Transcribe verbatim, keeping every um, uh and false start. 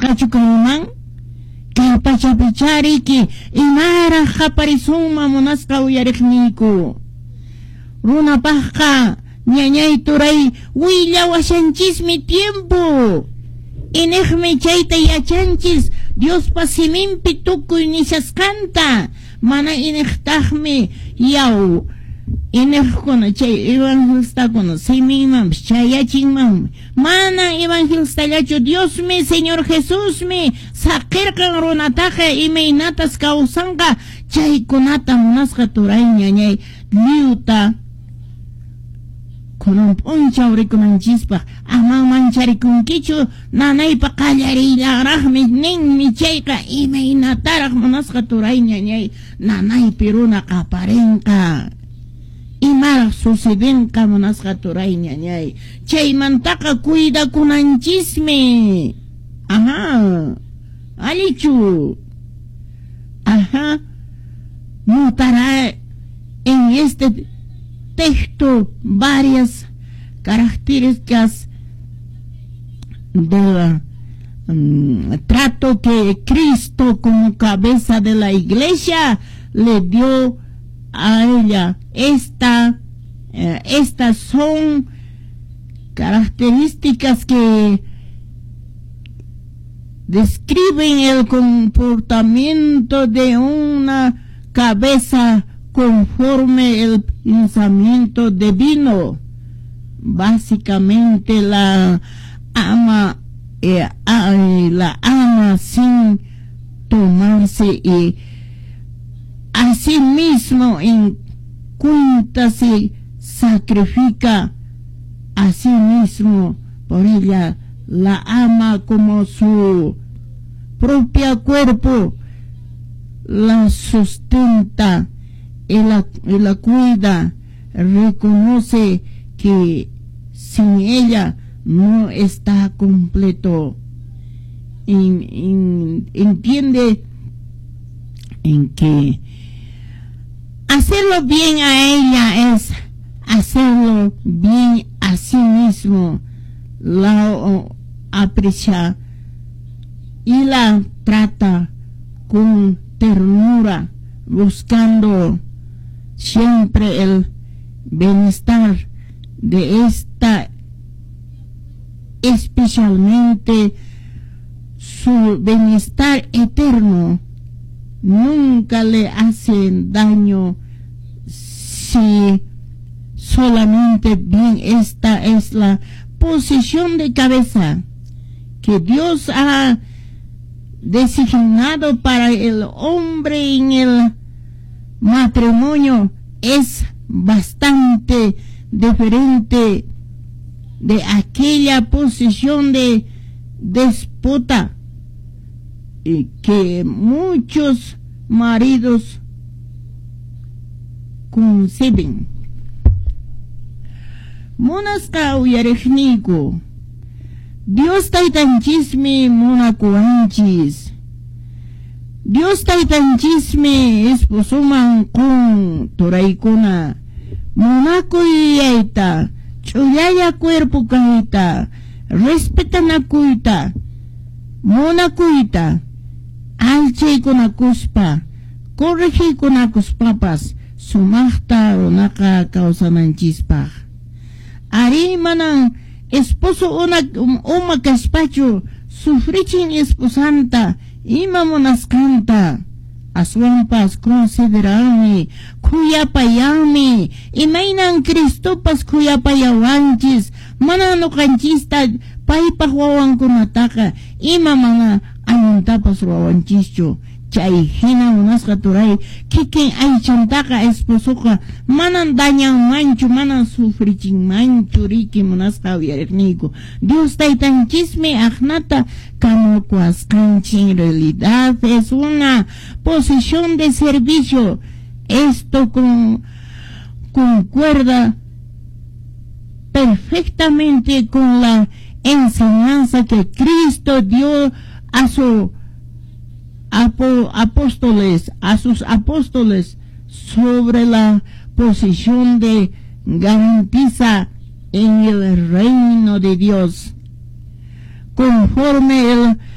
munasqachukanman kay pachapichariki imara qaparisuma munasqa uyariqniku runapaqqa ñañay turay willawashanchismi tiempo iniqmi chayta yachanchis Diospa siminpi tukuy nishasqanta mana iniqtaqmi yaw iniqkuna chay evangelistakuna siminmanpish chayachinmanmi mana evangelistallachu Diosmi Señor Jesusmi saqirqan runataqa imaynatas kawsanqa chaykunata munasqa turay ñañay liuta kunan p'unchaw rikunanchispaq ama mancharikunkichu nanaypa qallarillaraqmi ninmi chayqa imaynataraq munasqa turay ñañay nanaypi runa qaparinqa imaraq susidinqa munasqa turay ñañay chaymantaqa cuidakunanchismi ajá alichu ajá notará en este texto varias características del um, trato que Cristo como cabeza de la iglesia le dio a ella. Esta, eh, estas son características que describen el comportamiento de una cabeza conforme el pensamiento divino. Básicamente la ama eh, la ama sin tomarse y a sí mismo en cuenta se sacrifica a sí mismo por ella, la ama como su propio cuerpo, la sustenta y la, y la cuida, reconoce que sin ella no está completo. En, en, entiende en que hacerlo bien a ella es hacerlo bien a sí mismo. La aprecia y la trata con ternura, buscando siempre el bienestar de esta, especialmente su bienestar eterno. Nunca le hacen daño si solamente bien. Esta es la posición de cabeza que Dios ha designado para el hombre en el matrimonio. Es bastante diferente de aquella posición de déspota que muchos maridos conciben. Monasqa uyariqniku, Dios taytanchismi munakuanchis. Dios taytanchismi esposuman kun turaykuna munakuyayta, ch'ullaya cuerpo kayta, respetanakuyta, munakuyta, alchaykunakuspa, corregiykunakuspapas sumaqta runaqa kawsananchispaq. Ari manan esposo una uma kaspachu sufrichin esposanta ima munasqanta aswanpas considerarmi kuyapayami imaynan Cristopas kuyapayawanchis mana nuqanchista paypaq wawankunataqa ima mana ayuntapas ruwawanchischu. Chay hina munasqa turay kikin aychantaqa esposoqa manan dañanmanchu, manan sufrichinmanchu riki munasqa uyariqniku. Dios taytanchismi aqnata kamukuasqanchik. En realidad es una posición de servicio. Esto con, concuerda perfectamente con la enseñanza que Cristo dio a su apóstoles, a sus apóstoles sobre la posición de garantiza en el reino de Dios. Conforme el